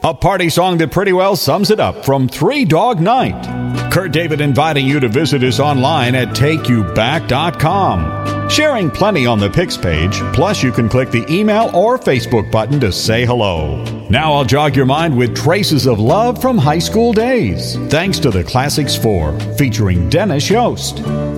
A party song that pretty well sums it up from Three Dog Night. Kurt David inviting you to visit us online at takeyouback.com. Sharing plenty on the pics page, plus you can click the email or Facebook button to say hello. Now I'll jog your mind with traces of love from high school days, thanks to the Classics 4, featuring Dennis Yost.